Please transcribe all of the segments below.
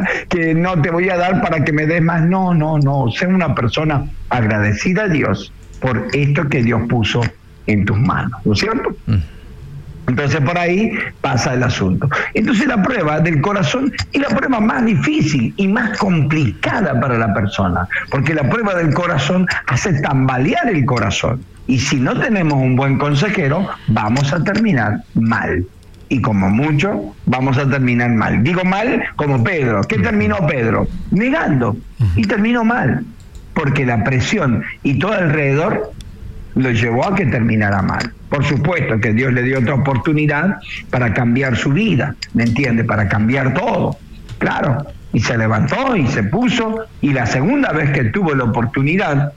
que no te voy a dar para que me des más. No, sé una persona agradecida a Dios por esto que Dios puso en tus manos, ¿no es cierto? Entonces por ahí pasa el asunto. Entonces la prueba del corazón es la prueba más difícil y más complicada para la persona, porque la prueba del corazón hace tambalear el corazón. Y si no tenemos un buen consejero, vamos a terminar mal. Y como mucho, vamos a terminar mal. Digo mal como Pedro. ¿Qué terminó Pedro? Negando. Y terminó mal. Porque la presión y todo alrededor lo llevó a que terminara mal. Por supuesto que Dios le dio otra oportunidad para cambiar su vida, ¿me entiende? Para cambiar todo, claro. Y se levantó y se puso, y la segunda vez que tuvo la oportunidad,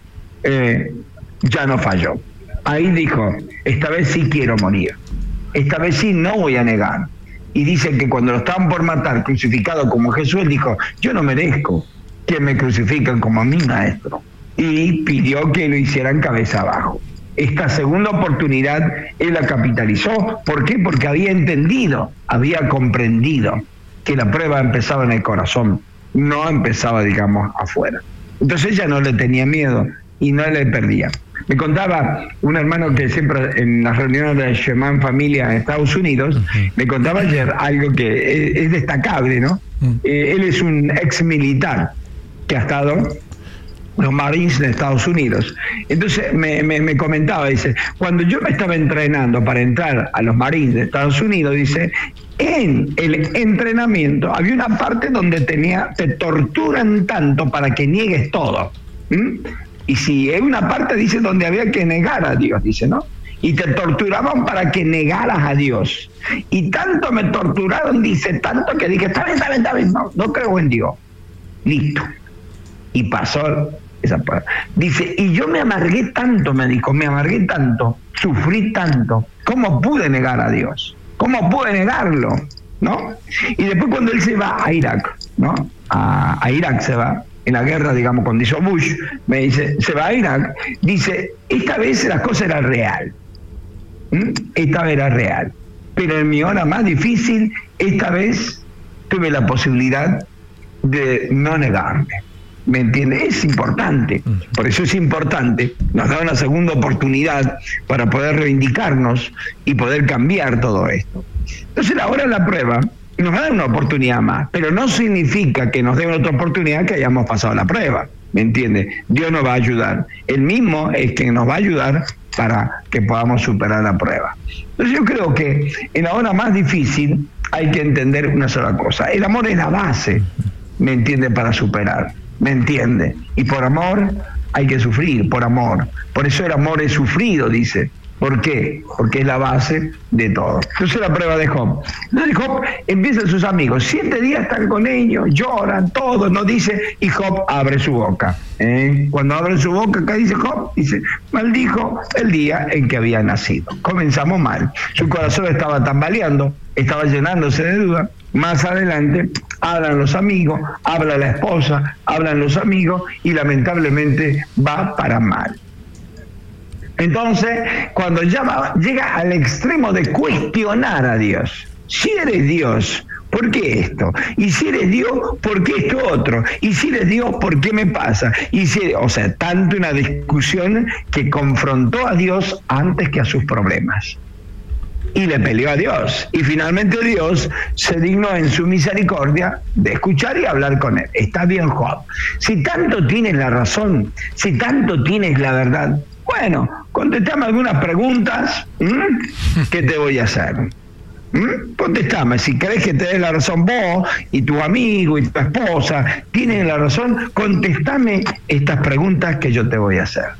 ya no falló. Ahí dijo, esta vez sí quiero morir, esta vez sí no voy a negar. Y dice que cuando lo estaban por matar, crucificado como Jesús, él dijo, yo no merezco que me crucifiquen como a mi maestro. Y pidió que lo hicieran cabeza abajo. Esta segunda oportunidad él la capitalizó. ¿Por qué? Porque había entendido, había comprendido que la prueba empezaba en el corazón, no empezaba, digamos, afuera. Entonces ella no le tenía miedo y no le perdía. Me contaba un hermano que siempre en las reuniones de Shema en Familia en Estados Unidos, me contaba ayer algo que es destacable, ¿no? Él es un ex militar que ha estado los Marines de Estados Unidos. Entonces me comentaba, dice, cuando yo me estaba entrenando para entrar a los Marines de Estados Unidos, dice, en el entrenamiento había una parte donde te torturan tanto para que niegues todo. Y si es una parte, dice, donde había que negar a Dios, dice, ¿no? Y te torturaban para que negaras a Dios. Y tanto me torturaron, dice, tanto que dije, está bien, no creo en Dios. Listo. Y pasó esa prueba. Dice, y yo me amargué tanto, me dijo, sufrí tanto. ¿Cómo pude negar a Dios? ¿Cómo pude negarlo? ¿No? Y después cuando él se va a Irak, ¿no? A Irak se va, en la guerra, digamos, cuando hizo Bush, me dice, se va a Irak, dice, esta vez las cosas eran real. Esta vez era real. Pero en mi hora más difícil, esta vez tuve la posibilidad de no negarme. ¿Me entiende? Es importante, por eso es importante, nos da una segunda oportunidad para poder reivindicarnos y poder cambiar todo esto. Entonces ahora la prueba nos da una oportunidad más, pero no significa que nos dé otra oportunidad que hayamos pasado la prueba, ¿me entiende? Dios nos va a ayudar, Él mismo es quien nos va a ayudar para que podamos superar la prueba. Entonces yo creo que en la hora más difícil hay que entender una sola cosa, el amor es la base, ¿me entiende? Para superar. ¿Me entiende? Y por amor hay que sufrir, por amor. Por eso el amor es sufrido, dice. ¿Por qué? Porque es la base de todo. Entonces la prueba de Job. Entonces Job empieza sus amigos. 7 días están con ellos, lloran, todo, no dice, y Job abre su boca. Cuando abre su boca, ¿qué dice Job? Dice, maldijo el día en que había nacido. Comenzamos mal. Su corazón estaba tambaleando, estaba llenándose de duda. Más adelante hablan los amigos, habla la esposa, hablan los amigos y lamentablemente va para mal. Entonces, cuando llega al extremo de cuestionar a Dios, si eres Dios, ¿por qué esto? Y si eres Dios, ¿por qué esto otro? Y si eres Dios, ¿por qué me pasa? O sea, tanto una discusión que confrontó a Dios antes que a sus problemas. Y le peleó a Dios. Y finalmente Dios se dignó en su misericordia de escuchar y hablar con él. Está bien, Job. Si tanto tienes la razón, si tanto tienes la verdad, bueno, contestame algunas preguntas. ¿Qué te voy a hacer? Contestame, si crees que te des la razón vos y tu amigo y tu esposa tienen la razón, contestame estas preguntas que yo te voy a hacer.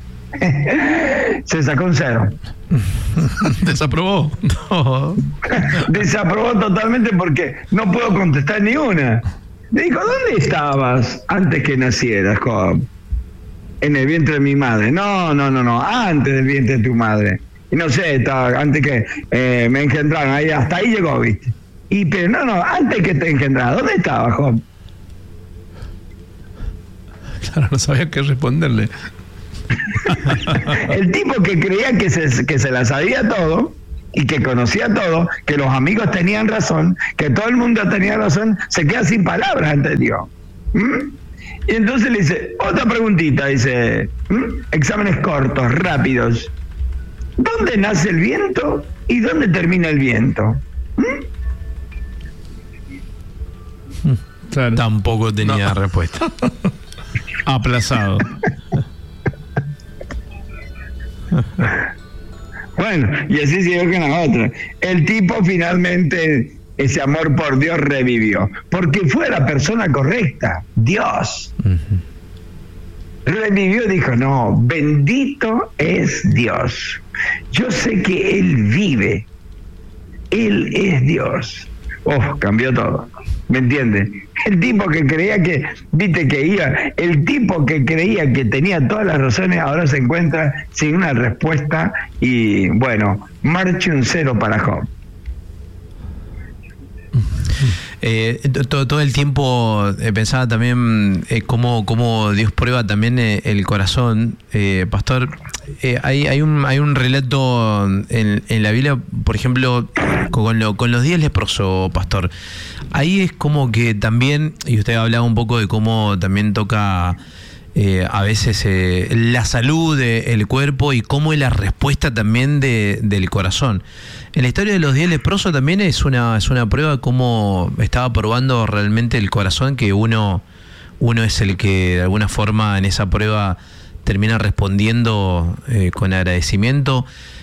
Se sacó un 0. Desaprobó. No. Desaprobó totalmente porque no puedo contestar ni una. Le dijo, ¿dónde estabas antes que nacieras, Job? En el vientre de mi madre. No, antes del vientre de tu madre. Y no sé, estaba antes que me engendraron, ahí, hasta ahí llegó, ¿viste? Pero no, antes que te engendrara, ¿dónde estabas, Job? Claro, no sabía qué responderle. El tipo que creía que se la sabía todo, y que conocía todo, que los amigos tenían razón, que todo el mundo tenía razón, se queda sin palabras ante Dios. Y entonces le dice, otra preguntita, dice, exámenes cortos, rápidos. ¿Dónde nace el viento y dónde termina el viento? Claro. Tampoco tenía respuesta. Aplazado. Bueno, y así siguió con la otra. El tipo finalmente, ese amor por Dios revivió, porque fue la persona correcta, Dios. Revivió y dijo, no, bendito es Dios. Yo sé que Él vive. Él es Dios. Cambió todo. ¿Me entiendes? El tipo que creía que, el tipo que creía que tenía todas las razones, ahora se encuentra sin una respuesta y, bueno, marche un 0 para Job. Todo el tiempo pensaba también cómo Dios prueba también el corazón. Pastor, hay un relato en la Biblia, por ejemplo, con los 10 leprosos, Pastor. Ahí es como que también, y usted hablaba un poco de cómo también toca a veces la salud del cuerpo y cómo es la respuesta también del corazón. En la historia de los 10 leprosos también es una prueba de cómo estaba probando realmente el corazón, que uno es el que de alguna forma en esa prueba termina respondiendo con agradecimiento.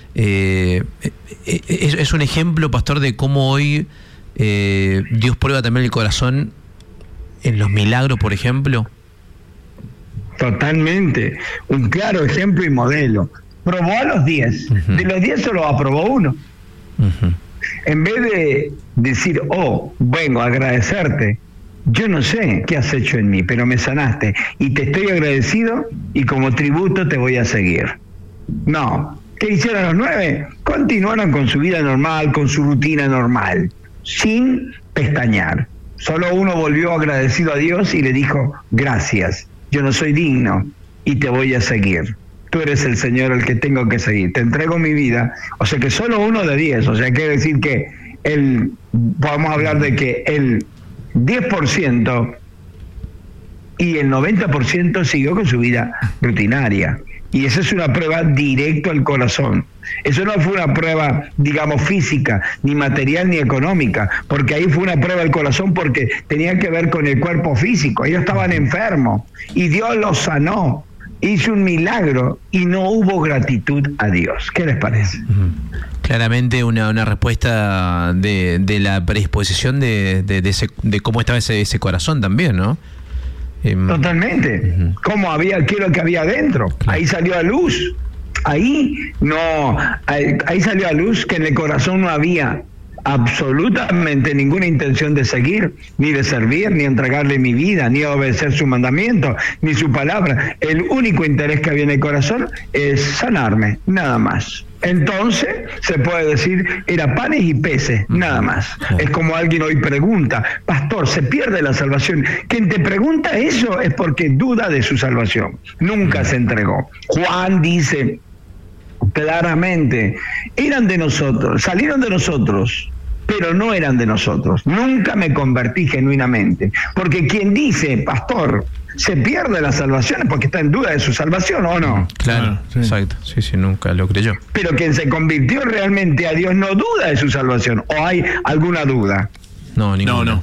Es un ejemplo, Pastor, de cómo hoy Dios prueba también el corazón en los milagros, por ejemplo. Totalmente, un claro ejemplo y modelo. Probó a los 10, de los 10 solo aprobó uno. En vez de decir, vengo a agradecerte, yo no sé qué has hecho en mí, pero me sanaste y te estoy agradecido y como tributo te voy a seguir. No, ¿qué hicieron los 9? Continuaron con su vida normal, con su rutina normal, sin pestañear. Solo uno volvió agradecido a Dios y le dijo, gracias, yo no soy digno y te voy a seguir. Tú eres el Señor al que tengo que seguir. Te entrego mi vida. O sea que solo uno de 10. O sea, quiere decir que podemos hablar de que el 10% y el 90% siguió con su vida rutinaria. Y esa es una prueba directa al corazón. Eso no fue una prueba, digamos, física, ni material, ni económica, porque ahí fue una prueba del corazón porque tenía que ver con el cuerpo físico. Ellos estaban enfermos y Dios los sanó. Hizo un milagro y no hubo gratitud a Dios. ¿Qué les parece? Claramente una respuesta de la predisposición de cómo estaba ese corazón también, ¿no? Totalmente. ¿Qué es lo que había adentro? Claro. Ahí salió a luz. Ahí salió a luz que en el corazón no había absolutamente ninguna intención de seguir, ni de servir, ni entregarle mi vida, ni obedecer su mandamiento, ni su palabra. El único interés que había en el corazón es sanarme, nada más. Entonces, se puede decir, era panes y peces, nada más. Es como alguien hoy pregunta, pastor, ¿se pierde la salvación? Quien te pregunta eso es porque duda de su salvación. Nunca se entregó. Juan dice claramente, eran de nosotros, salieron de nosotros, pero no eran de nosotros. Nunca me convertí genuinamente. Porque quien dice, pastor, se pierde la salvación es porque está en duda de su salvación, ¿o no? Claro, sí. Exacto. Sí, nunca lo creyó. Pero quien se convirtió realmente a Dios no duda de su salvación. ¿O hay alguna duda? No, ninguna. No.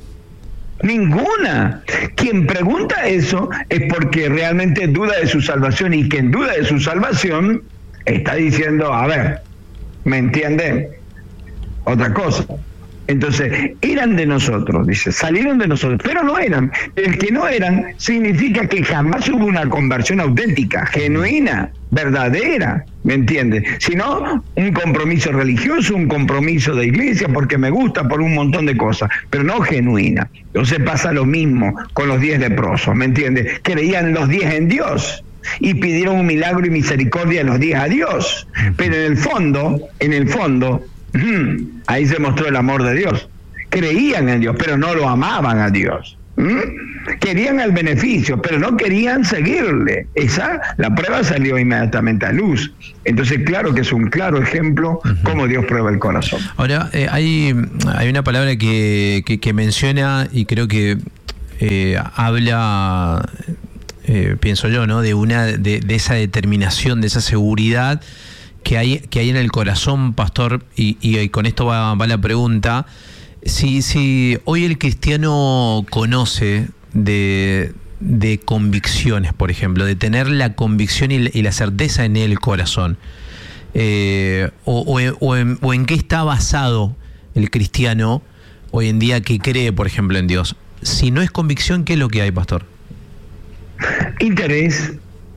Ninguna. Quien pregunta eso es porque realmente duda de su salvación, y quien duda de su salvación está diciendo, a ver, ¿me entienden? Otra cosa. Entonces, eran de nosotros, dice, salieron de nosotros, pero no eran. El que no eran significa que jamás hubo una conversión auténtica, genuina, verdadera, ¿me entiendes? Sino un compromiso religioso, un compromiso de iglesia, porque me gusta, por un montón de cosas, pero no genuina. Entonces pasa lo mismo con los 10 leprosos, ¿me entiendes? Creían los 10 en Dios y pidieron un milagro y misericordia a los 10 a Dios, pero en el fondo, ahí se mostró el amor de Dios. Creían en Dios, pero no lo amaban a Dios. Querían el beneficio, pero no querían seguirle. La prueba salió inmediatamente a luz. Entonces, claro que es un claro ejemplo cómo Dios prueba el corazón. Ahora, hay una palabra que menciona y creo que habla, pienso yo, ¿no? de esa determinación, de esa seguridad que hay en el corazón, pastor, y con esto va la pregunta. Si hoy el cristiano conoce de convicciones, por ejemplo, de tener la convicción y la certeza en el corazón, o en qué está basado el cristiano hoy en día que cree, por ejemplo, en Dios. Si no es convicción, ¿qué es lo que hay, pastor? Interés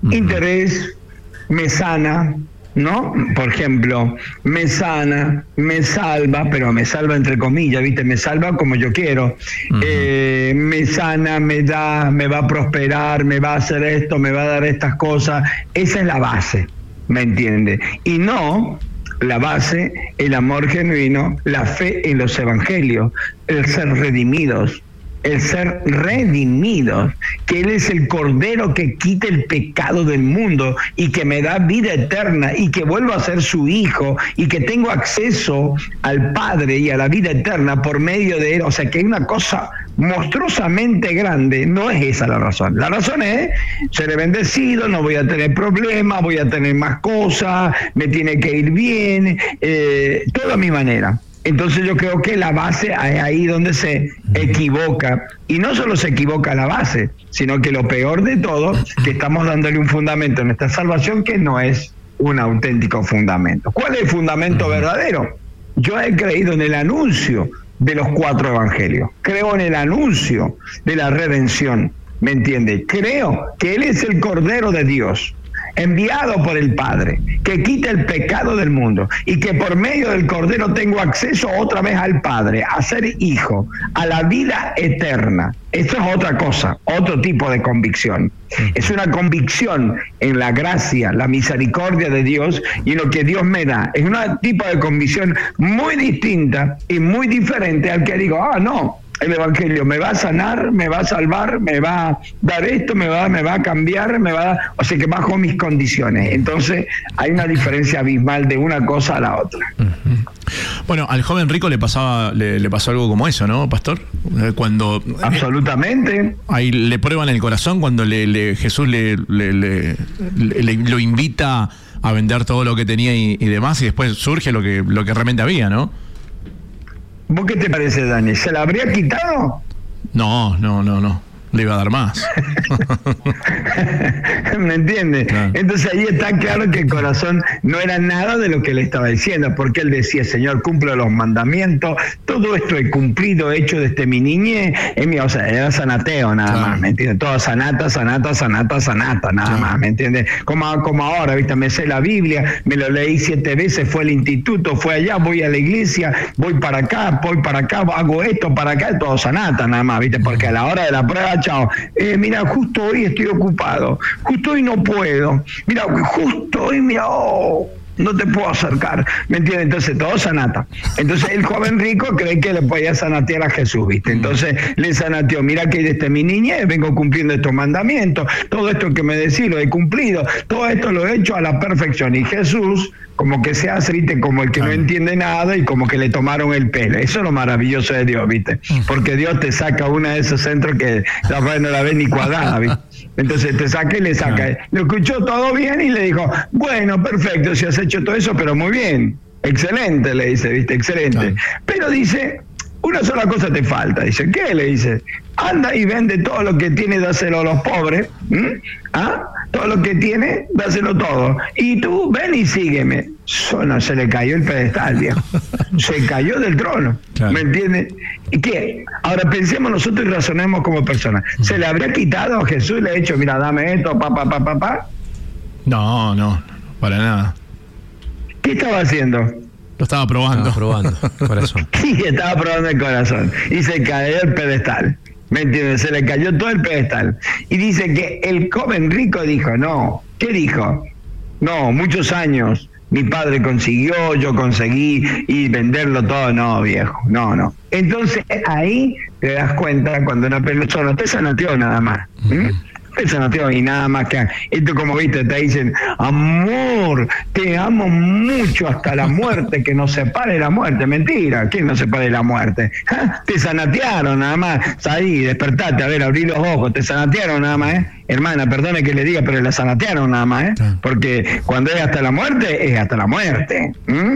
me sana, ¿no? Por ejemplo, me sana, me salva, pero me salva entre comillas, ¿viste? Me salva como yo quiero. Me sana, me va a prosperar, me va a hacer esto, me va a dar estas cosas. Esa es la base, ¿me entiende? Y no la base, el amor genuino, la fe en los evangelios, el ser redimidos, que Él es el Cordero que quita el pecado del mundo y que me da vida eterna y que vuelvo a ser su hijo y que tengo acceso al Padre y a la vida eterna por medio de Él. O sea que hay una cosa monstruosamente grande. No es esa la razón. La razón es, seré bendecido, no voy a tener problemas, voy a tener más cosas, me tiene que ir bien, todo a mi manera. Entonces yo creo que la base es ahí donde se equivoca. Y no solo se equivoca la base, sino que lo peor de todo, que estamos dándole un fundamento a nuestra salvación que no es un auténtico fundamento. ¿Cuál es el fundamento verdadero? Yo he creído en el anuncio de los 4 evangelios. Creo en el anuncio de la redención. ¿Me entiende? Creo que Él es el Cordero de Dios, enviado por el Padre, que quita el pecado del mundo y que por medio del Cordero tengo acceso otra vez al Padre, a ser hijo, a la vida eterna. Esto es otra cosa, otro tipo de convicción. Es una convicción en la gracia, la misericordia de Dios y en lo que Dios me da. Es un tipo de convicción muy distinta y muy diferente al que digo, no, el evangelio me va a sanar, me va a salvar, me va a dar esto, me va a cambiar, me va a dar, o sea que bajo mis condiciones. Entonces hay una diferencia abismal de una cosa a la otra. Bueno, al joven rico le pasó algo como eso, ¿no, pastor? Cuando absolutamente ahí le prueban el corazón cuando Jesús lo invita a vender todo lo que tenía y demás, y después surge lo que realmente había, ¿no? ¿Vos qué te parece, Dani? ¿Se la habría quitado? No. Le iba a dar más. ¿Me entiendes? Claro. Entonces ahí está claro que el corazón no era nada de lo que le estaba diciendo, porque él decía, Señor, cumplo los mandamientos, todo esto he cumplido, he hecho desde mi niñez, o sea, era sanateo nada más, ¿me entiendes? Todo sanata, nada más, ¿me entiendes? Como ahora, ¿viste? Me sé la Biblia, me lo leí 7 veces, fue al instituto, fue allá, voy a la iglesia, voy para acá, hago esto para acá, todo sanata nada más, ¿viste? Porque a la hora de la prueba, chao, mira, justo hoy estoy ocupado, justo hoy no puedo, mira, justo hoy, no te puedo acercar, ¿me entiendes? Entonces todo sanata. Entonces el joven rico cree que le podía sanatear a Jesús, ¿viste? Entonces le sanateó, mira que desde mi niñez vengo cumpliendo estos mandamientos, todo esto que me decís lo he cumplido, todo esto lo he hecho a la perfección. Y Jesús como que se hace, ¿viste? Como el que no entiende nada y como que le tomaron el pelo. Eso es lo maravilloso de Dios, ¿viste? Porque Dios te saca una de esos centros que la verdad no la ves ni cuadrada, ¿viste? Entonces te saca y le saca. Lo escuchó todo bien y le dijo, bueno, perfecto, si has hecho todo eso, pero muy bien, excelente, le dice, ¿viste? Excelente. Pero dice, una sola cosa te falta. Dice, ¿qué? Le dice, anda y vende todo lo que tiene, dáselo a los pobres. Todo lo que tiene, dáselo todo. Y tú, ven y sígueme. No, se le cayó el pedestal, viejo. Se cayó del trono. Claro. ¿Me entiendes? ¿Y qué? Ahora pensemos nosotros y razonemos como personas. ¿Se le habría quitado a Jesús y le ha dicho, mira, dame esto, pa? No, para nada. ¿Qué estaba haciendo? Lo estaba probando. Corazón. Sí, estaba probando el corazón. Y se cayó el pedestal. ¿Me entiendes? Se le cayó todo el pedestal. Y dice que el joven rico dijo, no. ¿Qué dijo? No, muchos años mi padre consiguió, yo conseguí, y venderlo todo, no, viejo, no. Entonces ahí te das cuenta cuando una persona te sanateó nada más. Te sanateó y nada más que esto, como viste, te dicen, amor, te amo mucho hasta la muerte, que nos separe la muerte. Mentira, ¿quién nos separe la muerte? ¿Ah? Te sanatearon nada más, salí, despertate, a ver, abrí los ojos, te sanatearon nada más, hermana, perdone que le diga, pero la sanatearon nada más, porque cuando es hasta la muerte, es hasta la muerte.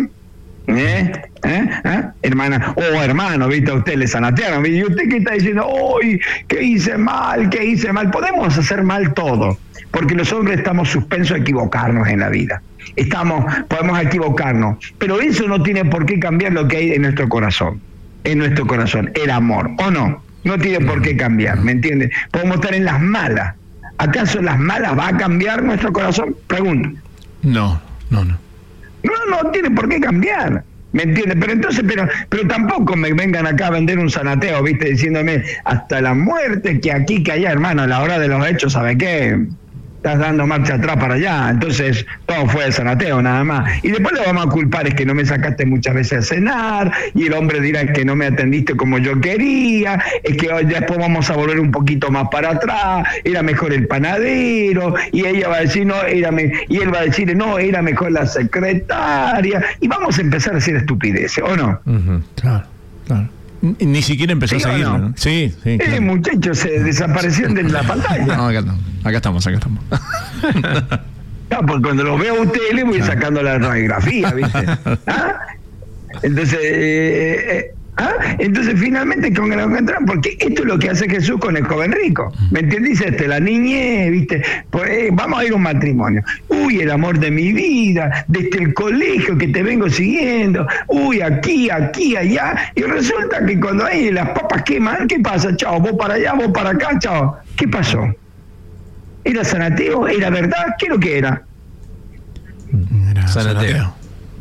Hermana o hermano, viste, a usted le sanatearon, y usted que está diciendo, uy, ¿qué hice mal? Podemos hacer mal todo, porque los hombres estamos suspensos a equivocarnos en la vida, podemos equivocarnos, pero eso no tiene por qué cambiar lo que hay en nuestro corazón, el amor, o no tiene por qué cambiar, ¿me entiendes? Podemos estar en las malas, ¿acaso las malas va a cambiar nuestro corazón? Pregunto. No tiene por qué cambiar, ¿me entiendes? Pero tampoco me vengan acá a vender un sanateo, ¿viste? Diciéndome hasta la muerte, que aquí, que allá, hermano, a la hora de los hechos, ¿sabe qué? Estás dando marcha atrás para allá, entonces todo fue de sanateo nada más. Y después le vamos a culpar, es que no me sacaste muchas veces a cenar, y el hombre dirá que no me atendiste como yo quería, es que hoy después vamos a volver un poquito más para atrás, era mejor el panadero, y ella va a decir, y él va a decir, no, era mejor la secretaria, y vamos a empezar a decir estupideces, ¿o no? Claro. Ni siquiera empezó a seguirlo, ¿no? Sí. Claro. Muchachos se desaparecieron de la pantalla. No, acá estamos. No, porque cuando los veo a ustedes le voy sacando la radiografía, ¿viste? Entonces finalmente con el encuentran, porque esto es lo que hace Jesús con el joven rico, ¿me entiendes? La niñez, ¿viste? Vamos a ir a un matrimonio, uy, el amor de mi vida, desde el colegio que te vengo siguiendo, uy, aquí, allá, y resulta que cuando hay las papas queman, ¿qué pasa? Chao, vos para allá, vos para acá, chao. ¿Qué pasó? ¿Era sanateo? ¿Era verdad? ¿Qué es lo que era? Era sanateo.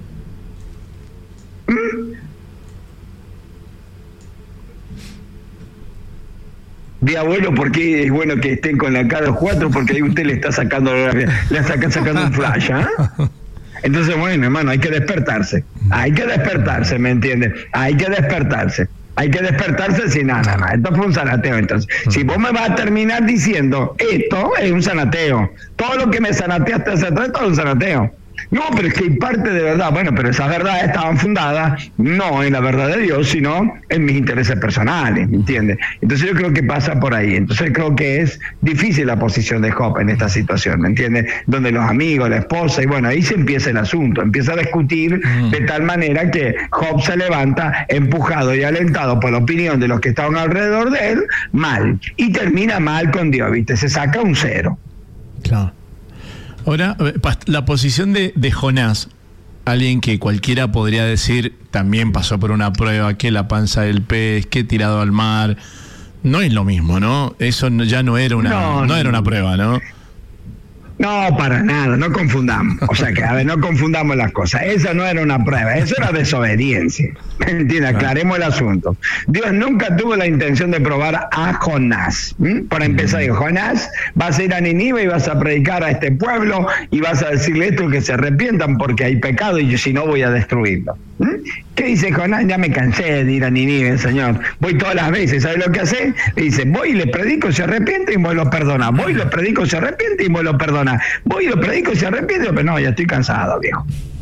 De abuelo, porque es bueno que estén con la cara los cuatro, porque ahí usted le está sacando un flash, Entonces, bueno, hermano, hay que despertarse, ¿me entiendes? Hay que despertarse sin nada. Esto fue un sanateo. Entonces, si vos me vas a terminar diciendo esto es un sanateo, todo lo que me sanateaste hace atrás, todo es un sanateo. No, pero es que hay parte de verdad. Bueno, pero esas verdades estaban fundadas no en la verdad de Dios, sino en mis intereses personales, ¿me entiendes? Entonces yo creo que pasa por ahí. Entonces creo que es difícil la posición de Job en esta situación, ¿me entiendes? Donde los amigos, la esposa, y bueno, ahí se empieza el asunto, empieza a discutir de tal manera que Job se levanta empujado y alentado por la opinión de los que estaban alrededor de él, mal. Y termina mal con Dios, ¿viste? Se saca un 0. Claro. Ahora, la posición de Jonás, alguien que cualquiera podría decir también pasó por una prueba, que la panza del pez, que tirado al mar, no es lo mismo, ¿no? Eso ya no era no era una prueba, ¿no? No, para nada, no confundamos. O sea que, a ver, no confundamos las cosas. Eso no era una prueba, eso era desobediencia. ¿Me entiendes? Aclaremos el asunto. Dios nunca tuvo la intención de probar a Jonás. Para empezar, dijo, Jonás, vas a ir a Nínive y vas a predicar a este pueblo y vas a decirle esto, que se arrepientan porque hay pecado y si no voy a destruirlo. ¿Qué dice Jonás? Ya me cansé de ir a Nínive, Señor. Voy todas las veces. ¿Sabe lo que hace? Le dice, voy y le predico, se arrepiente y vos lo perdonás. Voy y le predico, se arrepiente y vos lo perdonás. Voy y lo predico, se arrepiente, pero no, ya estoy cansado, viejo.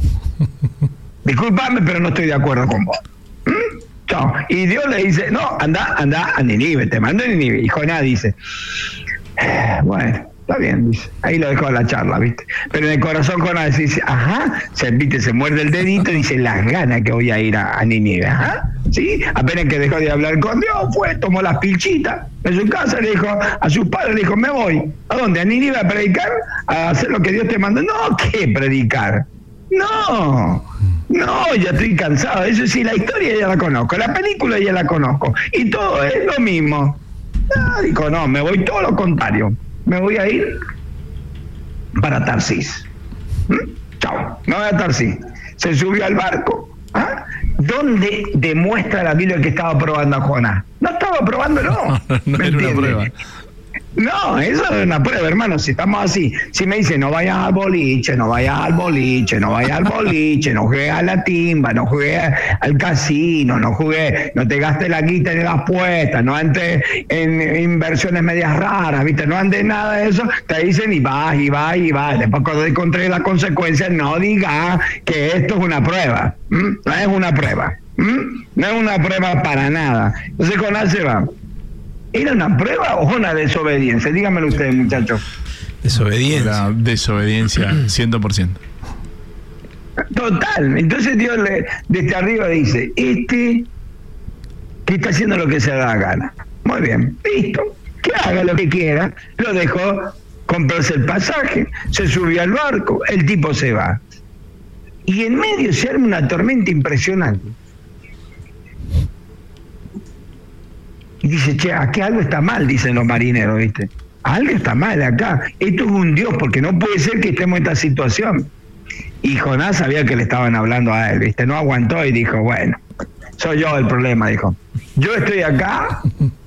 Disculpame, pero no estoy de acuerdo con vos. Chao. Y Dios le dice, no, anda a Nínive, te mando a Nínive. Y Jonás dice, bueno, está bien, dice. Ahí lo dejó a la charla, ¿viste? Pero en el corazón Jonás dice, se muerde el dedito y dice, las ganas que voy a ir a Nínive, ¿sí? Apenas que dejó de hablar con Dios, tomó las pilchitas en su casa, le dijo a sus padres, le dijo, me voy. ¿A dónde? ¿A Nínive a predicar? ¿A hacer lo que Dios te mandó? No, ¿qué predicar? No, ya estoy cansado. Eso sí, la historia ya la conozco, la película ya la conozco, y todo es lo mismo. Dijo, no, me voy todo lo contrario. Me voy a ir para Tarsis. Chao, me voy a Tarsis. Se subió al barco. ¿Dónde demuestra la Biblia que estaba probando a Jonás? No estaba probándolo. No era una prueba. No, eso es una prueba, hermano. Si estamos así, si me dicen no vayas al boliche, no vayas al boliche, no vayas al boliche, no juegues a la timba, no juegues al casino, no juegues, no te gastes la guita en las apuestas, no andes en inversiones medias raras, ¿viste? No andes nada de eso, te dicen y vas, y vas, y vas. Después cuando encontré las consecuencias, no digas que esto es una prueba. No es una prueba. No es una prueba para nada. Entonces Jonás se va. ¿Era una prueba o una desobediencia? Díganmelo ustedes, muchachos. Desobediencia. La desobediencia, 100%. Total. Entonces Dios desde arriba dice, que está haciendo lo que se da la gana. Muy bien, listo. Que haga lo que quiera. Lo dejó comprarse el pasaje, se subió al barco, el tipo se va. Y en medio se arma una tormenta impresionante. Y dice, che, aquí algo está mal, dicen los marineros, ¿viste? Algo está mal acá. Esto es un Dios, porque no puede ser que estemos en esta situación. Y Jonás sabía que le estaban hablando a él, ¿viste? No aguantó y dijo, bueno, soy yo el problema, dijo. Yo estoy acá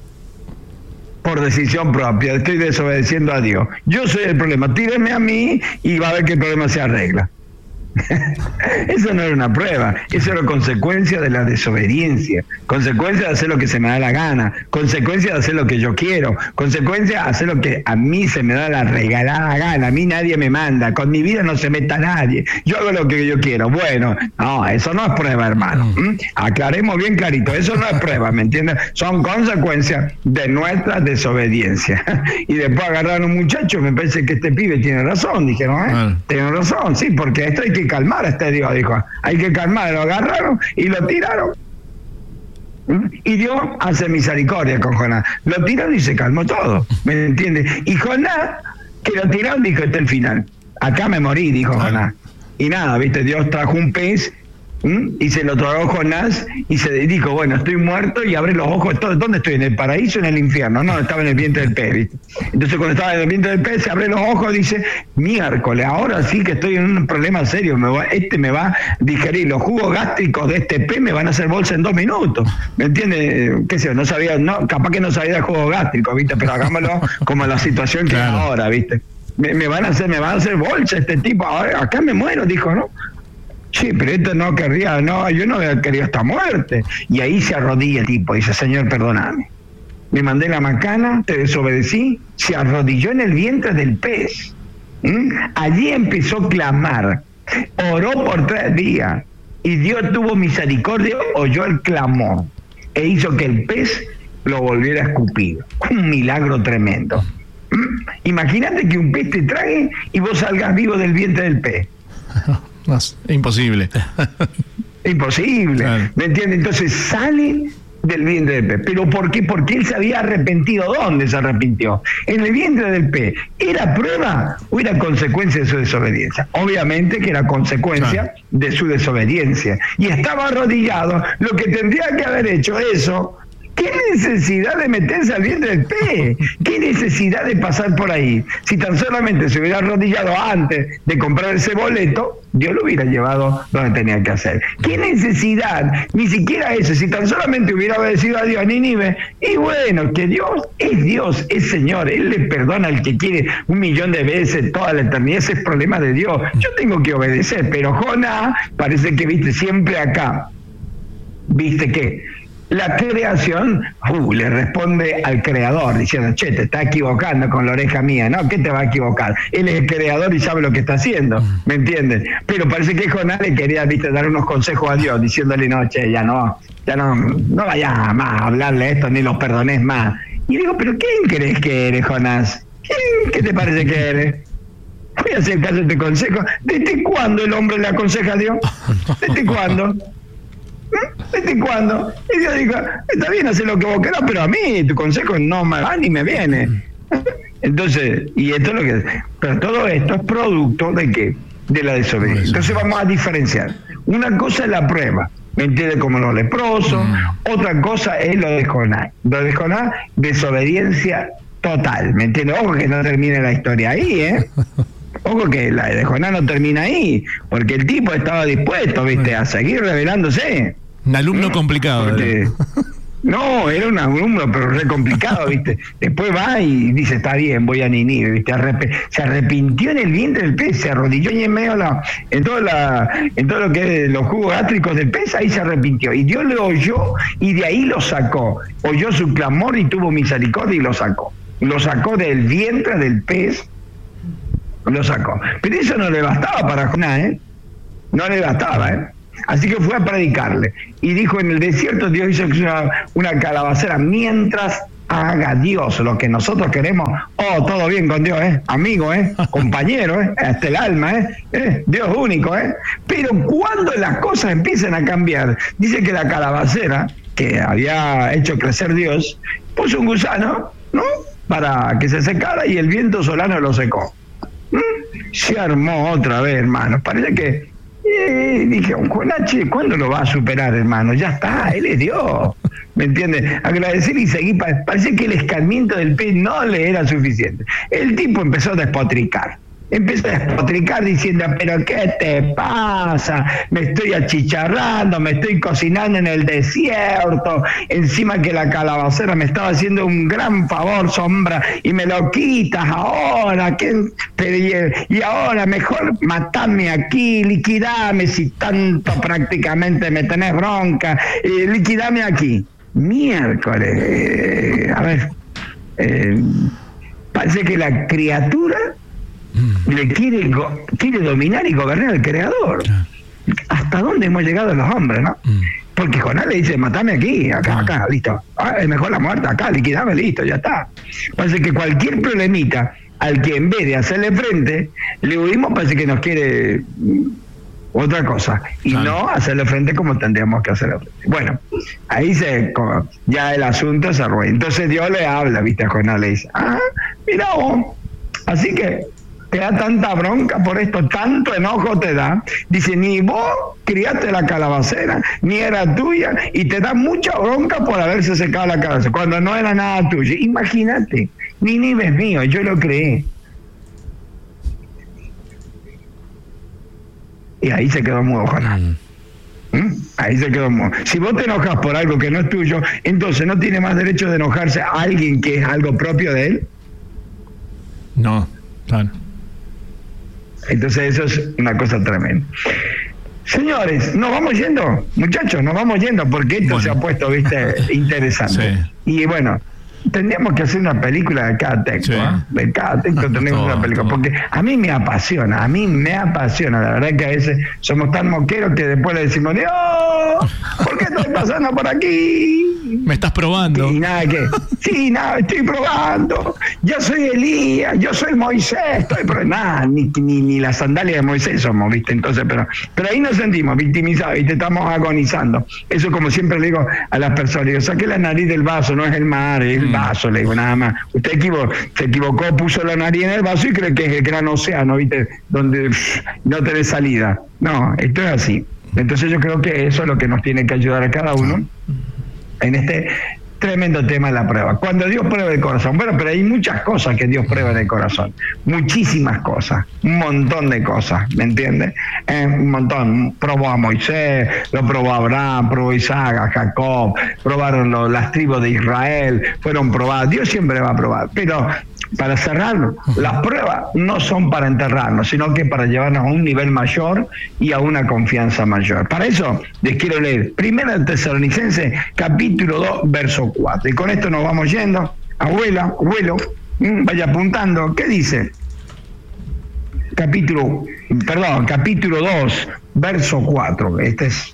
por decisión propia, estoy desobedeciendo a Dios. Yo soy el problema, tírenme a mí y va a ver que el problema se arregla. Eso no era una prueba, eso era consecuencia de la desobediencia, consecuencia de hacer lo que se me da la gana, consecuencia de hacer lo que yo quiero, consecuencia de hacer lo que a mí se me da la regalada gana. A mí nadie me manda, con mi vida no se meta nadie, yo hago lo que yo quiero. Bueno, no, eso no es prueba, hermano. Aclaremos bien clarito, eso no es prueba, ¿me entiendes? Son consecuencias de nuestra desobediencia. Y después agarraron a un muchacho, me parece que este pibe tiene razón, dijeron, tiene razón, sí, porque esto hay que calmar a este Dios, dijo, hay que calmar. Lo agarraron y lo tiraron. Y Dios hace misericordia con Jonás. Lo tiraron y se calmó todo, ¿me entiendes? Y Jonás, que lo tiraron, dijo, este es el final. Acá me morí, dijo Jonás. Y nada, viste, Dios trajo un pez y se lo tragó Jonás y se dijo, bueno, estoy muerto, y abre los ojos. ¿Dónde estoy? ¿En el paraíso o en el infierno? No, estaba en el vientre del pez, ¿viste? Entonces cuando estaba en el vientre del pez se abre los ojos y dice, miércoles, ahora sí que estoy en un problema serio, me va a digerir los jugos gástricos de este pez, me van a hacer bolsa en 2 minutos, ¿me entiendes? ¿Qué sé yo? No sabía, no, capaz que no sabía de jugo gástrico, ¿viste? Pero hagámoslo como la situación que es ahora, ¿viste? Me van a hacer bolsa este tipo, ahora, acá me muero, dijo, ¿no? Sí, pero esto no querría, no, yo no quería esta muerte. Y ahí se arrodilla el tipo, dice, Señor, perdóname. Me mandé la macana, te desobedecí, se arrodilló en el vientre del pez. Allí empezó a clamar, oró por 3 días, y Dios tuvo misericordia, oyó el clamor, e hizo que el pez lo volviera a escupir. Un milagro tremendo. Imagínate que un pez te trague y vos salgas vivo del vientre del pez. Imposible. Imposible, claro. ¿Me entiendes? Entonces sale del vientre del pez. ¿Pero por qué? Porque él se había arrepentido. ¿Dónde se arrepintió? En el vientre del pez. ¿Era prueba o era consecuencia de su desobediencia? Obviamente que era consecuencia de su desobediencia. Y estaba arrodillado. Lo que tendría que haber hecho eso. ¿Qué necesidad de meterse al vientre del pez? ¿Qué necesidad de pasar por ahí? Si tan solamente se hubiera arrodillado antes de comprar ese boleto, Dios lo hubiera llevado donde tenía que hacer. ¿Qué necesidad? Ni siquiera eso. Si tan solamente hubiera obedecido a Dios a Nínive, y bueno, que Dios, es Señor. Él le perdona al que quiere 1.000.000 de veces toda la eternidad. Ese es problema de Dios. Yo tengo que obedecer, pero Jonás parece que, viste, siempre acá, viste que la creación le responde al creador diciendo, che, te está equivocando con la oreja mía. No, ¿qué te va a equivocar? Él es el creador y sabe lo que está haciendo, ¿me entiendes? Pero parece que Jonás le quería, viste, dar unos consejos a Dios, diciéndole, no, che, ya no vayas más a hablarle esto ni los perdones más. Y digo, ¿pero quién crees que eres, Jonás? ¿Qué te parece que eres? Voy a hacer caso de este consejo. ¿Desde cuándo el hombre le aconseja a Dios? ¿Desde cuándo? ¿Desde cuándo? Y Dios dijo, está bien hacer lo que vos querás, pero a mí tu consejo no me va ni me viene. Entonces, y esto es lo que... Pero todo esto es producto de ¿qué? De la desobediencia. Entonces vamos a diferenciar. Una cosa es la prueba, ¿me entiendes? Como los leprosos. Otra cosa es lo de Jonás. Lo de Jonás, desobediencia total, ¿me entiendes? Ojo que no termine la historia ahí, ¿eh? Ojo que la de Jonás no termina ahí, porque el tipo estaba dispuesto, viste, a seguir rebelándose. Un alumno complicado. No, era un número, pero re complicado, ¿viste? Después va y dice, está bien, voy a Nínive, ¿viste? Se arrepintió en el vientre del pez, se arrodilló y en todo lo que es los jugos gástricos del pez, ahí se arrepintió. Y Dios le oyó y de ahí lo sacó. Oyó su clamor y tuvo misericordia y lo sacó. Lo sacó del vientre del pez, lo sacó. Pero eso no le bastaba para Jonás, ¿eh? No le bastaba, ¿eh? Así que fue a predicarle. Y dijo, en el desierto Dios hizo una calabacera. Mientras haga Dios lo que nosotros queremos, todo bien con Dios, amigo, compañero, hasta el alma, Dios único, Pero cuando las cosas empiezan a cambiar, dice que la calabacera que había hecho crecer Dios, puso un gusano, ¿no? Para que se secara y el viento solano lo secó. Se armó otra vez, hermano. Parece que dije, Jonás, ¿cuándo lo va a superar, hermano? Ya está, él es Dios. ¿Me entiendes? Agradecer y seguir. Parece que el escarmiento del pez no le era suficiente. El tipo empezó a despotricar. Empezó a despotricar diciendo, pero ¿qué te pasa? Me estoy achicharrando, me estoy cocinando en el desierto, encima que la calabacera me estaba haciendo un gran favor, sombra, y me lo quitas ahora, y ahora mejor matame aquí, liquidame si tanto prácticamente me tenés bronca, liquidame aquí. Miércoles, a ver, parece que la criatura le quiere dominar y gobernar al Creador. ¿Hasta dónde hemos llegado los hombres, no? Porque Jonás le dice, matame aquí, acá, listo. Es mejor la muerte acá, liquidame, listo, ya está. Parece que cualquier problemita al que en vez de hacerle frente, le huimos, parece que nos quiere otra cosa, y no hacerle frente como tendríamos que hacerle frente. Bueno, ahí ya el asunto se arruina. Entonces Dios le habla, ¿viste? A Jonás le dice, mira vos, así que te da tanta bronca por esto, tanto enojo te da. Dice, ni vos criaste la calabacera, ni era tuya, y te da mucha bronca por haberse secado la calabacera, cuando no era nada tuyo. Imagínate, Nínive es mío, yo lo creé. Y ahí se quedó mudo Jonás. Ahí se quedó mudo. Si vos te enojas por algo que no es tuyo, entonces no tiene más derecho de enojarse a alguien que es algo propio de él. No, claro. Entonces eso es una cosa tremenda. Señores, nos vamos yendo, muchachos, nos vamos yendo porque esto se ha puesto, viste, interesante. Sí. Y bueno, tendríamos que hacer una película de cada texto, de cada texto tenemos una película, porque a mí me apasiona, la verdad que a veces somos tan moqueros que después le decimos, Dios, ¿por qué estoy pasando por aquí? Me estás probando. Y nada que, sí, nada, estoy probando, yo soy Elías, yo soy Moisés, nada, ni la sandalia de Moisés somos, viste, entonces, pero ahí nos sentimos victimizados, viste, estamos agonizando. Eso como siempre le digo a las personas, digo, saque la nariz del vaso, no es el mar, es el vaso, le digo, nada más. Usted se equivocó, puso la nariz en el vaso y cree que es el gran océano, viste, donde no tenés salida. No, esto es así. Entonces yo creo que eso es lo que nos tiene que ayudar a cada uno en este tremendo tema de la prueba. Cuando Dios prueba el corazón, bueno, pero hay muchas cosas que Dios prueba en el corazón, muchísimas cosas, un montón de cosas, ¿me entiendes? Un montón. Probó a Moisés, lo probó a Abraham, probó a Isaac, a Jacob, probaron las tribus de Israel, fueron probadas. Dios siempre va a probar, pero para cerrarlo, las pruebas no son para enterrarnos, sino que para llevarnos a un nivel mayor y a una confianza mayor. Para eso les quiero leer 1 Tesalonicenses capítulo 2 verso 4, y con esto nos vamos yendo. Abuelo, vaya apuntando. ¿Qué dice? Capítulo 2 verso 4. Este es,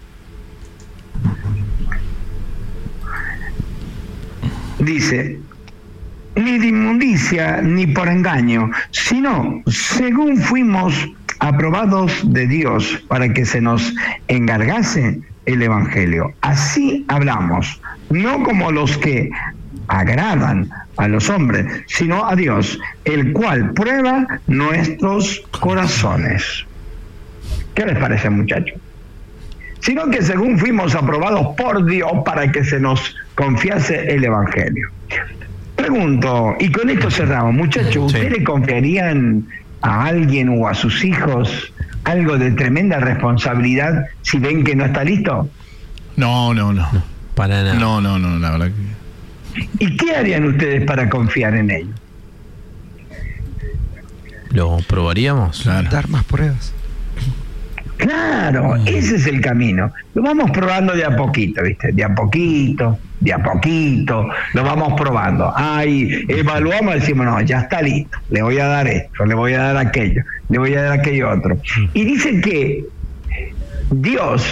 dice, ni de inmundicia ni por engaño, sino según fuimos aprobados de Dios para que se nos encargase el Evangelio. Así hablamos, no como los que agradan a los hombres, sino a Dios, el cual prueba nuestros corazones. ¿Qué les parece, muchachos? Sino que según fuimos aprobados por Dios para que se nos confiase el Evangelio. Pregunto, y con esto cerramos, muchachos, ¿ustedes le confiarían a alguien o a sus hijos algo de tremenda responsabilidad si ven que no está listo? No. Para nada. No, la verdad que... ¿Y qué harían ustedes para confiar en ellos? ¿Lo probaríamos? Claro. Dar más pruebas. Claro, ese es el camino. Lo vamos probando de a poquito, ¿viste? De a poquito, lo vamos probando. Ahí evaluamos y decimos, no, ya está listo, le voy a dar esto, le voy a dar aquello, le voy a dar aquello otro. Y dice que Dios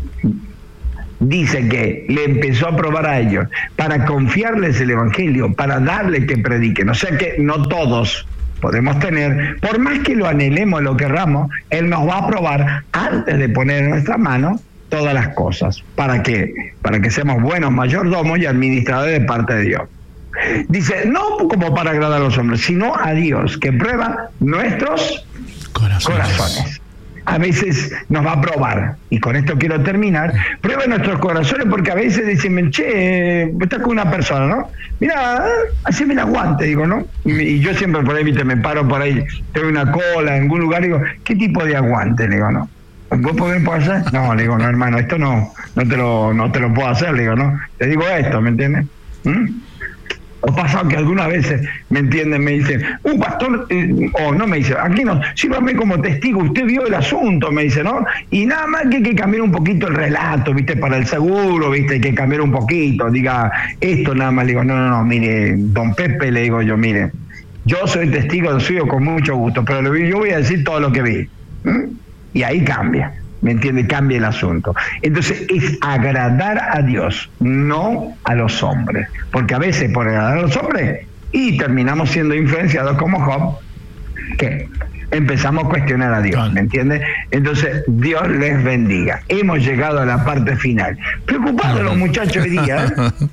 dice que le empezó a probar a ellos para confiarles el evangelio, para darle que prediquen. O sea que no todos podemos tener, por más que lo anhelemos, lo querramos, Él nos va a probar antes de poner en nuestra mano todas las cosas. ¿Para qué? Para que seamos buenos mayordomos y administradores de parte de Dios. Dice, no como para agradar a los hombres, sino a Dios, que prueba nuestros corazones. A veces nos va a probar, y con esto quiero terminar, prueba nuestros corazones, porque a veces dicen, che, estás con una persona, ¿no? Mira, haceme el aguante, digo, ¿no? Y yo siempre por ahí, viste, me paro por ahí, tengo una cola en algún lugar, digo, ¿qué tipo de aguante? Le digo, ¿no? ¿Vos podés hacer? No, le digo, no, hermano, esto no te lo puedo hacer, le digo, ¿no? Te digo esto, ¿me entiendes? O pasa que algunas veces, ¿me entienden? Me dicen, pastor, o no me dice, aquí no, sírvame como testigo, usted vio el asunto, me dice, ¿no? Y nada más que hay que cambiar un poquito el relato, ¿viste? Para el seguro, ¿viste? Hay que cambiar un poquito, diga esto nada más, le digo, no, mire, don Pepe, le digo yo, mire, yo soy testigo de suyo con mucho gusto, pero yo voy a decir todo lo que vi. Y ahí cambia. ¿Me entiende? Cambia el asunto. Entonces es agradar a Dios, no a los hombres. Porque a veces por agradar a los hombres y terminamos siendo influenciados como Job, que empezamos a cuestionar a Dios, ¿me entiende? Entonces Dios les bendiga. Hemos llegado a la parte final. Preocupados los muchachos hoy día, ¿eh?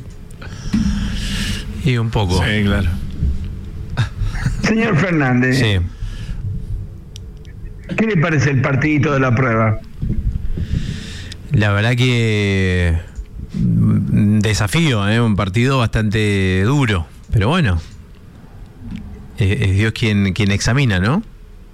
Y un poco. Sí, claro. Señor Fernández. Sí. ¿Qué le parece el partidito de la prueba? La verdad que desafío, un partido bastante duro, pero bueno, es Dios quien examina, ¿no?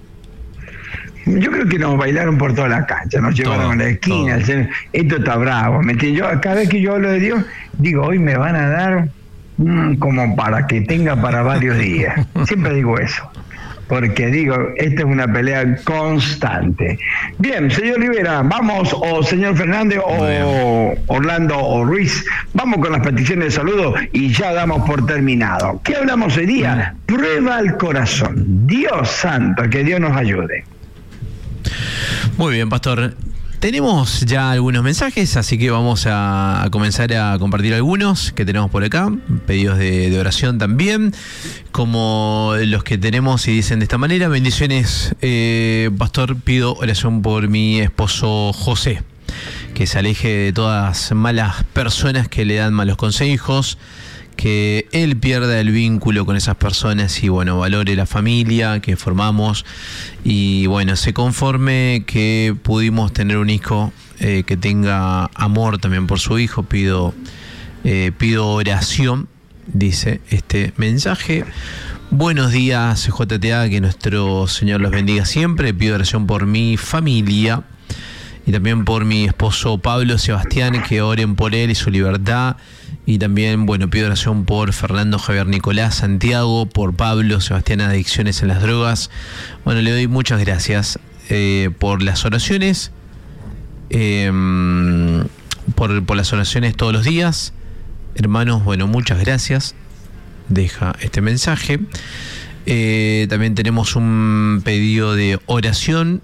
Yo creo que nos bailaron por toda la cancha, nos llevaron a la esquina. Esto está bravo, ¿me entiendes? Yo cada vez que yo hablo de Dios, digo, hoy me van a dar como para que tenga para varios días. Siempre digo eso. Porque digo, esta es una pelea constante. Bien, señor Rivera, vamos, o señor Fernández, o Orlando, o Ruiz, vamos con las peticiones de saludo y ya damos por terminado. ¿Qué hablamos hoy día? Prueba al corazón. Dios santo, que Dios nos ayude. Muy bien, pastor. Tenemos ya algunos mensajes, así que vamos a comenzar a compartir algunos que tenemos por acá, pedidos de oración también, como los que tenemos y dicen de esta manera: bendiciones, pastor, pido oración por mi esposo José, que se aleje de todas malas personas que le dan malos consejos, que él pierda el vínculo con esas personas y bueno, valore la familia que formamos y bueno, se conforme que pudimos tener un hijo que tenga amor también por su hijo. Pido oración, dice este mensaje. Buenos días, JTA, que nuestro Señor los bendiga siempre. Pido oración por mi familia y también por mi esposo Pablo Sebastián, que oren por él y su libertad. Y también, bueno, pido oración por Fernando, Javier, Nicolás, Santiago, por Pablo, Sebastián, adicciones en las drogas. Bueno, le doy muchas gracias por las oraciones, por las oraciones todos los días. Hermanos, bueno, muchas gracias. Deja este mensaje. También tenemos un pedido de oración.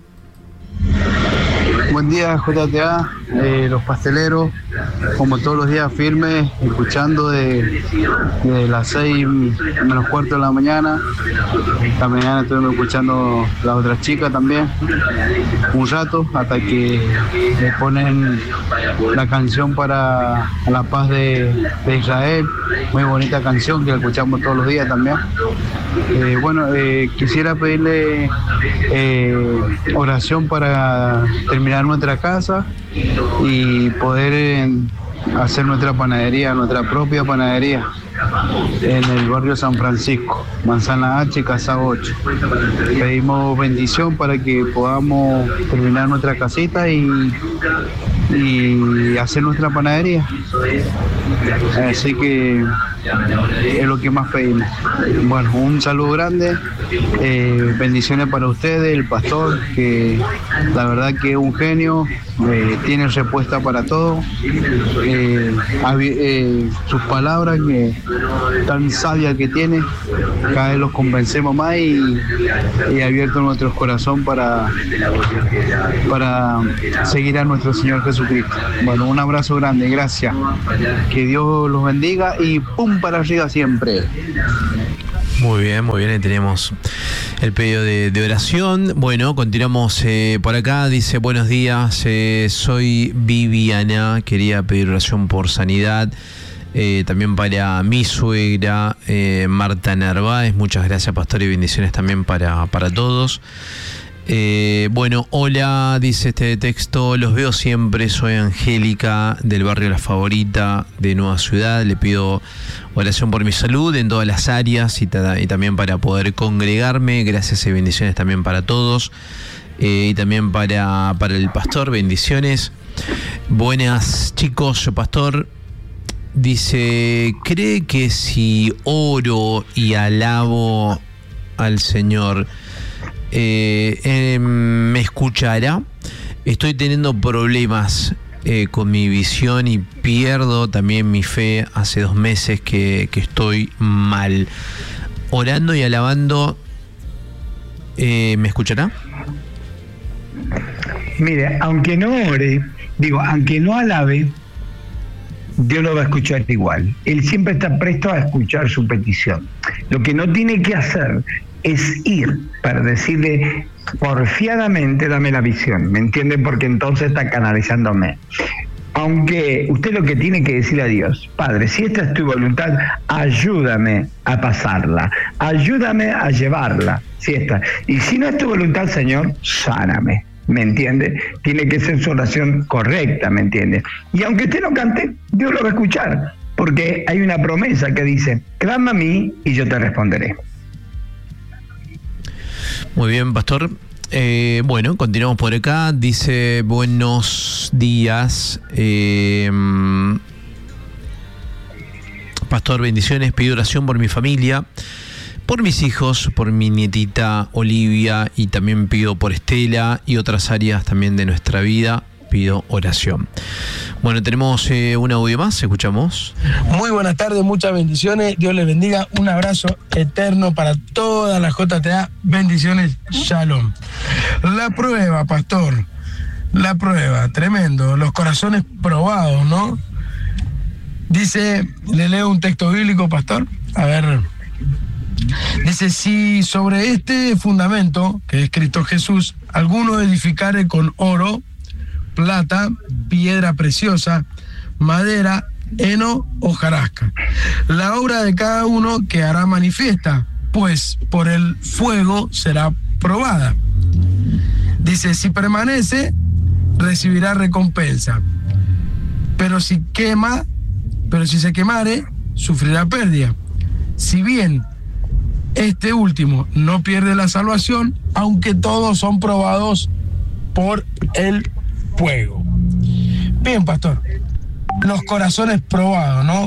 Buen día, JTA, los pasteleros, como todos los días firmes, escuchando de las 6 menos cuarto de la mañana. Esta mañana estuvimos escuchando las otras chicas también, un rato, hasta que le ponen la canción para la paz de Israel, muy bonita canción que la escuchamos todos los días también. Quisiera pedirle oración para terminar nuestra casa y poder hacer nuestra panadería, nuestra propia panadería en el barrio San Francisco, Manzana H, Casa 8. Pedimos bendición para que podamos terminar nuestra casita y y hacer nuestra panadería. Así que es lo que más pedimos. Bueno, un saludo grande, bendiciones para ustedes, el pastor, que la verdad que es un genio, tiene respuesta para todo. Sus palabras tan sabias que tiene, cada vez los convencemos más y abierto nuestro corazón para seguir a nuestro Señor Jesucristo. Bueno, un abrazo grande, gracias. Que Dios los bendiga y ¡pum! Para arriba siempre. Muy bien, ahí tenemos el pedido de oración. Bueno, continuamos por acá. Dice, buenos días, soy Viviana, quería pedir oración por sanidad. También para mi suegra, Marta Narváez. Muchas gracias, pastor, y bendiciones también para todos. Bueno, hola, dice este texto, los veo siempre, soy Angélica del barrio La Favorita de Nueva Ciudad, le pido oración por mi salud en todas las áreas y también para poder congregarme, gracias y bendiciones también para todos, y también para el pastor, bendiciones. Buenas, chicos, pastor. Dice, ¿cree que si oro y alabo al Señor me escuchará? Estoy teniendo problemas con mi visión y pierdo también mi fe. Hace 2 meses que estoy mal. Orando y alabando, ¿me escuchará? Mire, aunque no ore, aunque no alabe, Dios lo va a escuchar igual. Él siempre está presto a escuchar su petición. Lo que no tiene que hacer es ir para decirle porfiadamente, dame la visión, ¿me entienden? Porque entonces está canalizándome. Aunque usted lo que tiene que decir a Dios, Padre, si esta es tu voluntad, ayúdame a pasarla, ayúdame a llevarla, y si no es tu voluntad, Señor, sáname, ¿me entiende? Tiene que ser su oración correcta, ¿me entiende? Y aunque usted no cante, Dios lo va a escuchar, porque hay una promesa que dice, clama a mí y yo te responderé. Muy bien, pastor. Bueno, continuamos por acá. Dice, buenos días. Pastor, bendiciones. Pido oración por mi familia, por mis hijos, por mi nietita Olivia, y también pido por Estela y otras áreas también de nuestra vida. Pido oración. Bueno, tenemos un audio más, escuchamos. Muy buenas tardes, muchas bendiciones, Dios les bendiga, un abrazo eterno para toda la JTA, bendiciones, shalom. La prueba, pastor, la prueba, tremendo, los corazones probados, ¿no? Dice, le leo un texto bíblico, pastor, a ver. Dice, si sobre este fundamento, que es Cristo Jesús, alguno edificare con oro, plata, piedra preciosa, madera, heno, hojarasca. La obra de cada uno quedará manifiesta, pues por el fuego será probada. Dice, si permanece, recibirá recompensa. Pero si se quemare, sufrirá pérdida. Si bien este último no pierde la salvación, aunque todos son probados por el fuego. Bien, pastor, los corazones probados, ¿no?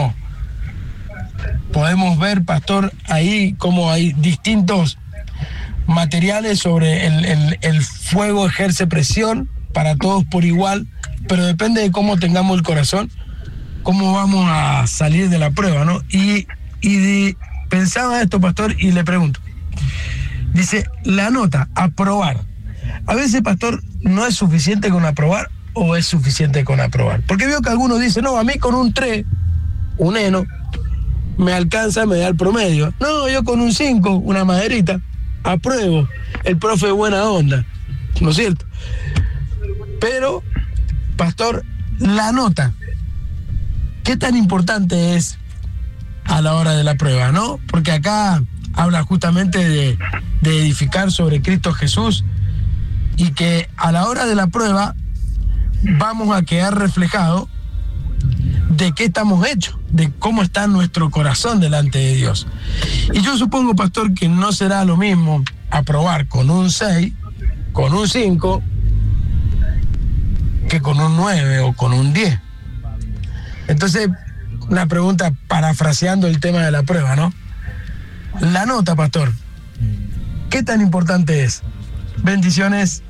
Podemos ver, pastor, ahí como hay distintos materiales sobre el fuego, ejerce presión para todos por igual, pero depende de cómo tengamos el corazón, cómo vamos a salir de la prueba, ¿no? Y pensaba esto, pastor, y le pregunto, dice, la nota, aprobar. A veces, pastor, no es suficiente con aprobar o es suficiente con aprobar. Porque veo que algunos dicen, no, a mí con un 3, un heno, me alcanza, me da el promedio. No, yo con un 5, una maderita, apruebo. El profe es buena onda, ¿no es cierto? Pero, pastor, la nota, ¿qué tan importante es a la hora de la prueba, no? Porque acá habla justamente de edificar sobre Cristo Jesús, y que a la hora de la prueba vamos a quedar reflejados de qué estamos hechos, de cómo está nuestro corazón delante de Dios. Y yo supongo, pastor, que no será lo mismo aprobar con un 6, con un 5, que con un 9 o con un 10. Entonces, la pregunta, parafraseando el tema de la prueba, ¿no? La nota, pastor, ¿qué tan importante es? Bendiciones.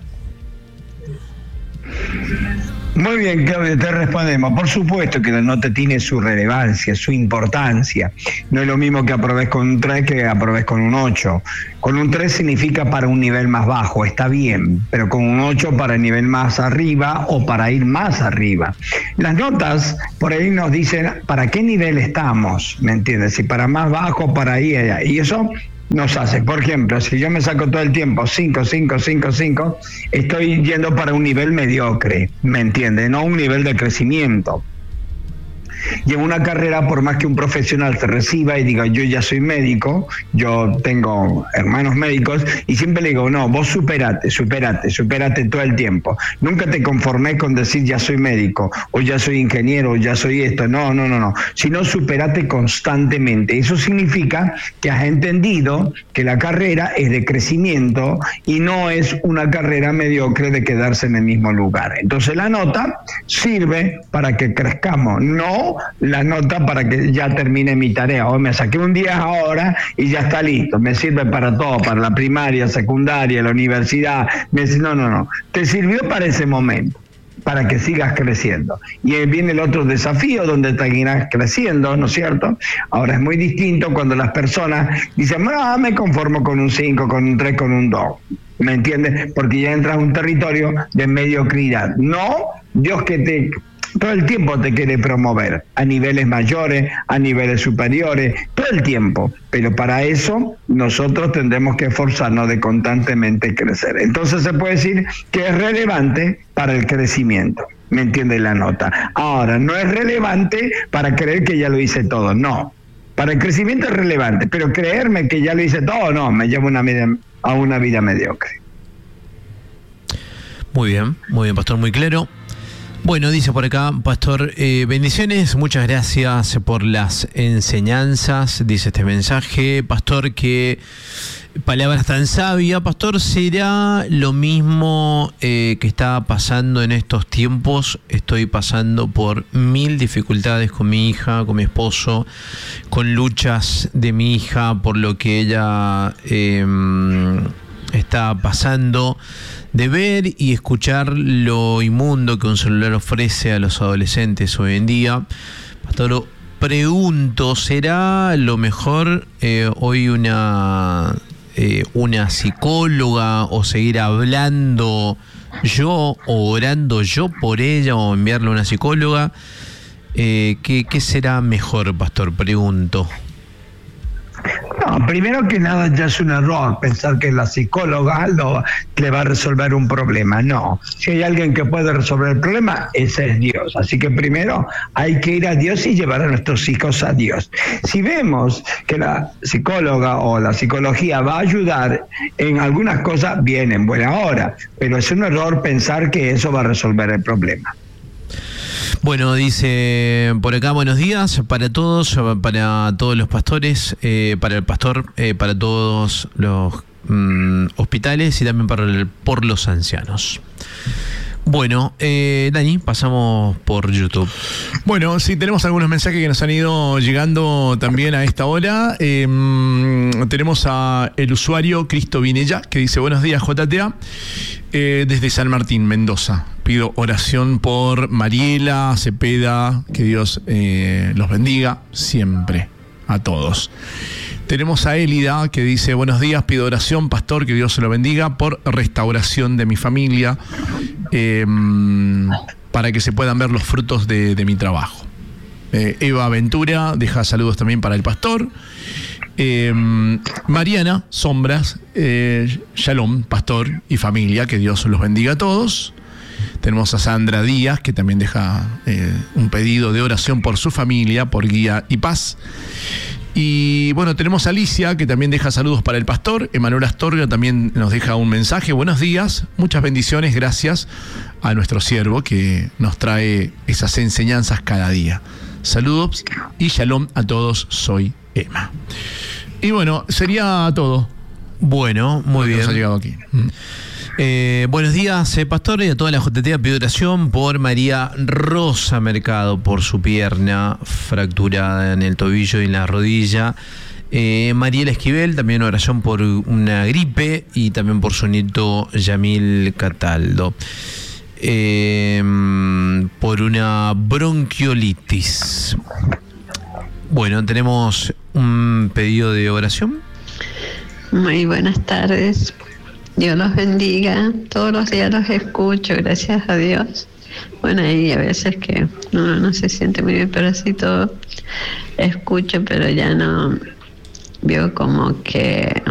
Muy bien, Claudio, te respondemos. Por supuesto que la nota tiene su relevancia, su importancia. No es lo mismo que aprobes con un 3 que aprobes con un 8. Con un 3 significa para un nivel más bajo, está bien, pero con un 8 para el nivel más arriba o para ir más arriba. Las notas por ahí nos dicen para qué nivel estamos, ¿me entiendes? Si para más bajo, para ahí, allá. Y eso nos hace, por ejemplo, si yo me saco todo el tiempo 5, 5, 5, 5, estoy yendo para un nivel mediocre, ¿me entiende? No un nivel de crecimiento. Y en una carrera, por más que un profesional se reciba y diga, yo ya soy médico, yo tengo hermanos médicos, y siempre le digo, no, vos superate todo el tiempo. Nunca te conformés con decir, ya soy médico, o ya soy ingeniero, o ya soy esto. No. Sino superate constantemente. Eso significa que has entendido que la carrera es de crecimiento y no es una carrera mediocre de quedarse en el mismo lugar. Entonces la nota sirve para que crezcamos, no la nota para que ya termine mi tarea. Hoy me saqué un 10 ahora y ya está listo. Me sirve para todo, para la primaria, secundaria, la universidad. No. Te sirvió para ese momento, para que sigas creciendo. Y viene el otro desafío donde seguirás creciendo, ¿no es cierto? Ahora es muy distinto cuando las personas dicen, no, me conformo con un 5, con un 3, con un 2. ¿Me entiendes? Porque ya entras a un territorio de mediocridad. No, Dios que todo el tiempo te quiere promover a niveles mayores, a niveles superiores, todo el tiempo. Pero para eso nosotros tendremos que esforzarnos de constantemente crecer. Entonces se puede decir que es relevante para el crecimiento. ¿Me entiende la nota? Ahora, no es relevante para creer que ya lo hice todo, no. Para el crecimiento es relevante, pero creerme que ya lo hice todo, no, me lleva a una vida mediocre. Muy bien, pastor, muy claro. Bueno, dice por acá, pastor, bendiciones, muchas gracias por las enseñanzas, dice este mensaje. Pastor, qué palabras tan sabias. Pastor, ¿será lo mismo que está pasando en estos tiempos? Estoy pasando por 1000 dificultades con mi hija, con mi esposo, con luchas de mi hija por lo que ella está pasando, de ver y escuchar lo inmundo que un celular ofrece a los adolescentes hoy en día. Pastor, pregunto, ¿será lo mejor hoy una psicóloga o seguir hablando yo o orando yo por ella o enviarle a una psicóloga? ¿Qué será mejor, pastor? Pregunto. No, primero que nada ya es un error pensar que la psicóloga le va a resolver un problema. No, si hay alguien que puede resolver el problema, ese es Dios. Así que primero hay que ir a Dios y llevar a nuestros hijos a Dios. Si vemos que la psicóloga o la psicología va a ayudar en algunas cosas, bien, en buena hora, pero es un error pensar que eso va a resolver el problema. Bueno, dice por acá, buenos días para todos los pastores, para el pastor, para todos los hospitales y también por los ancianos. Bueno, Dani, pasamos por YouTube. Bueno, sí, tenemos algunos mensajes que nos han ido llegando también a esta hora. Tenemos a el usuario Cristo Vinella, que dice, buenos días, JTA, desde San Martín, Mendoza. Pido oración por Mariela Cepeda, que Dios los bendiga siempre a todos. Tenemos a Élida, que dice, buenos días, pido oración, pastor, que Dios se lo bendiga, por restauración de mi familia, para que se puedan ver los frutos de mi trabajo. Eva Ventura deja saludos también para el pastor. Mariana Sombras, Shalom, pastor y familia, que Dios los bendiga a todos. Tenemos a Sandra Díaz, que también deja un pedido de oración por su familia, por guía y paz. Y bueno, tenemos a Alicia, que también deja saludos para el pastor. Emanuel Astorga también nos deja un mensaje. Buenos días, muchas bendiciones, gracias a nuestro siervo que nos trae esas enseñanzas cada día. Saludos y shalom a todos, soy Emma. Y bueno, sería todo. Bueno, muy bien. Nos ha llegado aquí. Buenos días, pastor, y a toda la JT. Pido oración por María Rosa Mercado, por su pierna fracturada en el tobillo y en la rodilla. Mariela Esquivel, también oración por una gripe y también por su nieto Yamil Cataldo. Por una bronquiolitis. Bueno, tenemos un pedido de oración. Muy buenas tardes. Dios los bendiga. Todos los días los escucho, gracias a Dios. Bueno, hay a veces que uno no se siente muy bien, pero así todo escucho, pero ya no veo como que